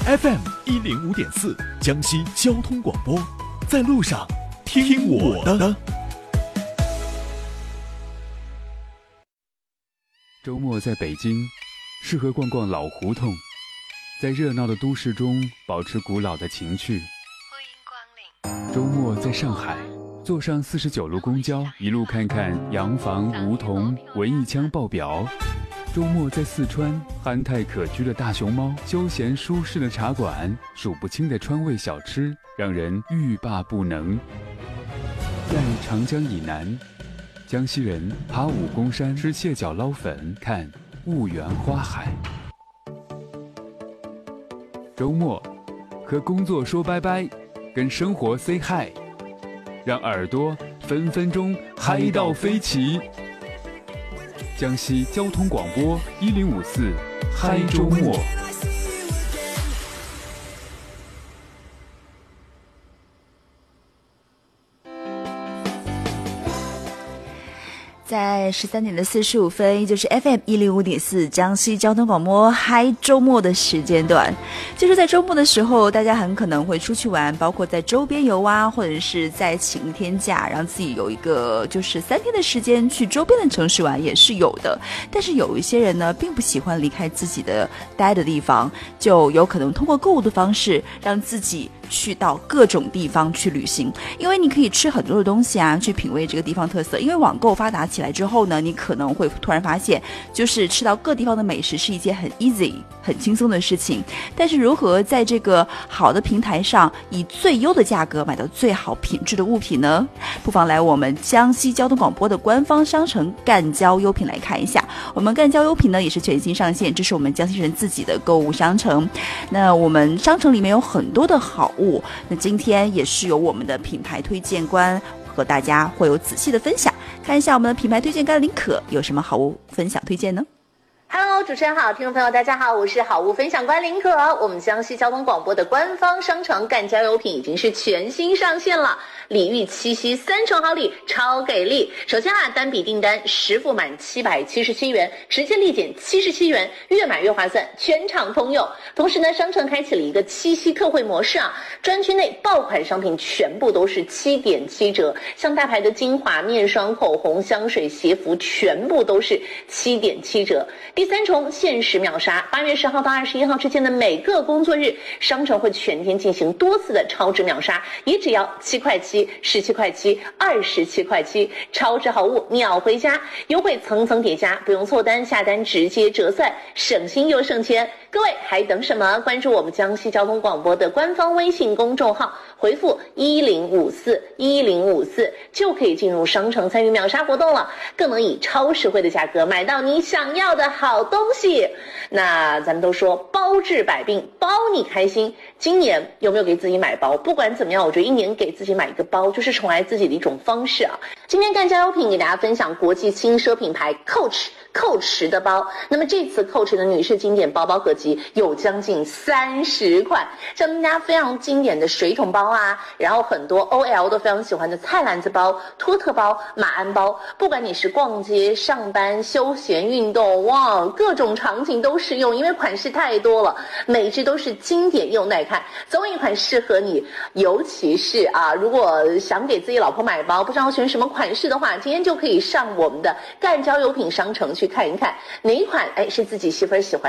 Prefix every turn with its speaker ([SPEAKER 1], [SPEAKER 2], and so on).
[SPEAKER 1] FM105.4江西交通广播，在路上听我的。
[SPEAKER 2] 周末在北京，适合逛逛老胡同，在热闹的都市中保持古老的情趣。
[SPEAKER 3] 欢迎光临。
[SPEAKER 2] 周末在上海，坐上49路公交，一路看看洋房、梧桐、文艺腔爆表。周末在四川，憨态可掬的大熊猫，休闲舒适的茶馆，数不清的川味小吃，让人欲罢不能。在长江以南，江西人爬武功山，吃蟹脚捞粉，看婺源花海。周末和工作说拜拜，跟生活 say hi， 让耳朵分分钟嗨到飞起。江西交通广播1054嗨周末。
[SPEAKER 4] 在13点45分，也就是 FM105.4江西交通广播嗨周末的时间段。就是在周末的时候，大家很可能会出去玩，包括在周边游啊，或者是再请一天假，让自己有一个就是3天的时间去周边的城市玩，也是有的。但是有一些人呢，并不喜欢离开自己的待的地方，就有可能通过购物的方式让自己去到各种地方去旅行，因为你可以吃很多的东西啊，去品味这个地方特色。因为网购发达起来之后呢，你可能会突然发现，就是吃到各地方的美食是一件很 easy 很轻松的事情。但是如何在这个好的平台上以最优的价格买到最好品质的物品呢？不妨来我们江西交通广播的官方商城赣交优品来看一下。我们赣交优品呢也是全新上线，这是我们江西人自己的购物商城。那我们商城里面有很多的好物，那今天也是由我们的品牌推荐官和大家会有仔细的分享，看一下我们的品牌推荐官林可有什么好物分享推荐呢
[SPEAKER 3] Hello， 主持人好，听众朋友大家好，我是好物分享官林可。我们江西交通广播的官方商城赣交优品已经是全新上线了，礼遇七夕3重好礼，超给力。首先单笔订单10付满777元，直接立减77元，越买越划算，全场通用。同时呢，商城开启了一个七夕特惠模式专区内爆款商品全部都是7.7折，像大牌的精华、面霜、口红、香水、鞋服全部都是7.7折。第3重限时秒杀，8月10号到21号之间的每个工作日，商城会全天进行多次的超值秒杀，也只要7块7、17块7、27块7，超值好物秒回家，优惠层层叠加，不用凑单，下单直接折算，省心又省钱。各位还等什么？关注我们江西交通广播的官方微信公众号，回复1054就可以进入商城参与秒杀活动了，更能以超实惠的价格买到你想要的好东西。那咱们都说包治百病，包你开心。今年有没有给自己买包？不管怎么样，我觉得1年给自己买一个包，就是宠爱自己的一种方式今天赣交优品给大家分享国际轻奢品牌 Coach 的包。那么这次 Coach 的女士经典包包合集有将近30款，像大家非常经典的水桶包然后很多 OL 都非常喜欢的菜篮子包、托特包、马鞍包，不管你是逛街、上班、休闲、运动，哇，各种场景都适用，因为款式太多了，每只都是经典又耐看，总有一款适合你。尤其是如果想给自己老婆买包，不知道选什么款式的话，今天就可以上我们的赣交优品商城去看一看哪一款是自己媳妇儿喜欢